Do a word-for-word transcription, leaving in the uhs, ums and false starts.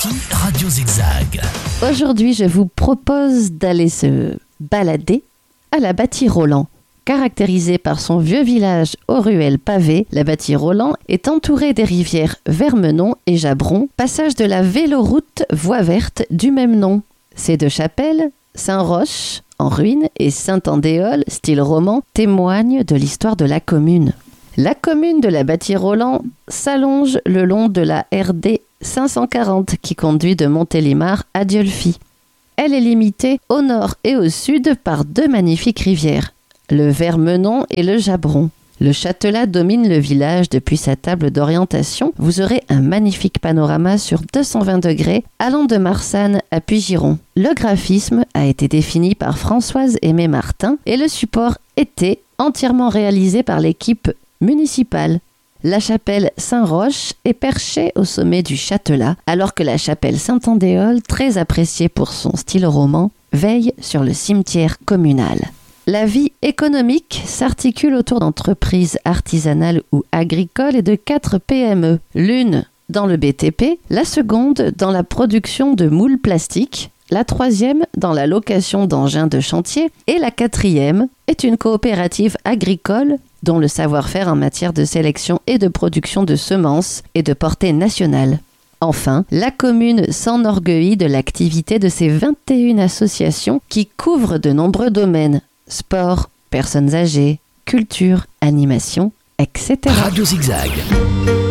Radio Zigzag. Aujourd'hui, je vous propose d'aller se balader à la Bâtie-Roland. Caractérisée par son vieux village aux ruelles pavées, la Bâtie-Roland est entourée des rivières Vermenon et Jabron, passage de la véloroute voie verte du même nom. Ces deux chapelles, Saint-Roch, en ruine, et Saint-Andéol, style roman, témoignent de l'histoire de la commune. La commune de la Bâtie-Roland s'allonge le long de la R D cinq cent quarante qui conduit de Montélimar à Dieulefit. Elle est limitée au nord et au sud par deux magnifiques rivières, le Vermenon et le Jabron. Le Châtelat domine le village depuis sa table d'orientation. Vous aurez un magnifique panorama sur deux cent vingt degrés allant de Marsanne à Puy-Giron. Le graphisme a été défini par Françoise Aimé Martin et le support était entièrement réalisé par l'équipe municipale. La chapelle Saint-Roch est perchée au sommet du Châtelat, alors que la chapelle Saint-Andéol, très appréciée pour son style roman, veille sur le cimetière communal. La vie économique s'articule autour d'entreprises artisanales ou agricoles et de quatre P M E. L'une dans le B T P, la seconde dans la production de moules plastiques, la troisième dans la location d'engins de chantier et la quatrième est une coopérative agricole dont le savoir-faire en matière de sélection et de production de semences est de portée nationale. Enfin, la commune s'enorgueillit de l'activité de ses vingt et une associations qui couvrent de nombreux domaines: sport, personnes âgées, culture, animation, et cetera. Radio Zigzag.